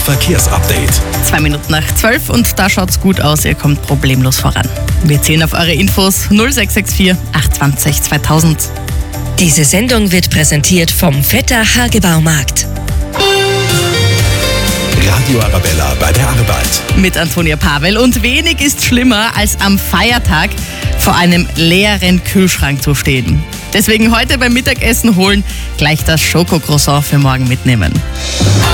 Verkehrsupdate. 2 Minuten nach 12 und da schaut's gut aus, ihr kommt problemlos voran. Wir zählen auf eure Infos 0664 820 2000. Diese Sendung wird präsentiert vom Vetter Hagebaumarkt. Radio Arabella bei der Arbeit. Mit Antonia Pavel und wenig ist schlimmer, als am Feiertag vor einem leeren Kühlschrank zu stehen. Deswegen heute beim Mittagessen holen, gleich das Schokocroissant für morgen mitnehmen.